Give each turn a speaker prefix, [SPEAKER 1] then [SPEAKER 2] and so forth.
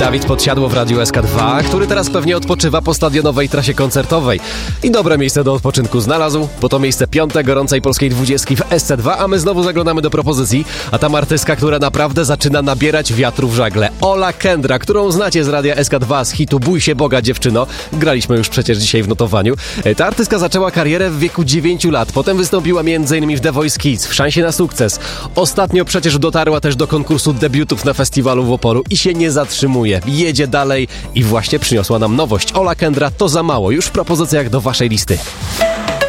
[SPEAKER 1] Dawid Podsiadło w Radiu SK2, który teraz pewnie odpoczywa po stadionowej trasie koncertowej. I dobre miejsce do odpoczynku znalazł, bo to miejsce 5. gorącej polskiej 20 w SC2, a my znowu zaglądamy do propozycji, a tam artystka, która naprawdę zaczyna nabierać wiatru w żagle. Ola Kendra, którą znacie z Radia SK2 z hitu Bój się Boga, dziewczyno. Graliśmy już przecież dzisiaj w notowaniu. Ta artystka zaczęła karierę w wieku 9 lat, potem wystąpiła m.in. w The Voice Kids, w Szansie na sukces. Ostatnio przecież dotarła też do konkursu debiutów na festiwalu w Opolu i się nie zatrzymuje. Jedzie dalej i właśnie przyniosła nam nowość. Ola Kendra, To za mało, już w propozycjach do waszej listy.